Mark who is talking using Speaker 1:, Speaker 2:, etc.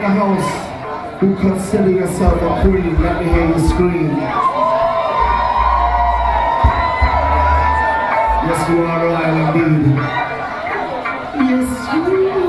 Speaker 1: The house who consider yourself a queen, let me hear you scream. Yes, you are royal indeed.